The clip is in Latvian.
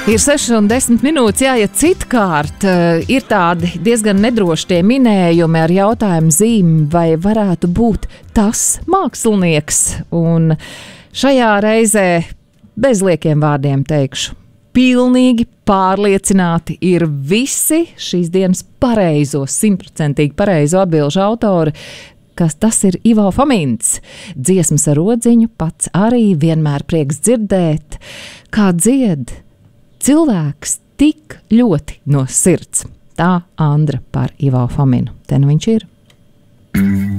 Ir 6:10 minūtes, jā, ja citkārt ir tādi diezgan nedroši tie minējumi ar jautājumu zīmi, vai varētu būt tas mākslinieks. Un šajā reizē bez liekiem vārdiem teikšu, pilnīgi pārliecināti ir visi šīs dienas pareizo, 100% pareizo atbilžu autori, kas tas ir Ivo Fomins. Dziesmas ar odziņu pats arī vienmēr prieks dzirdēt, kā dzied cilvēks tik ļoti no sirds. Tā Andra par Ivo Fominu. Te nu viņš ir.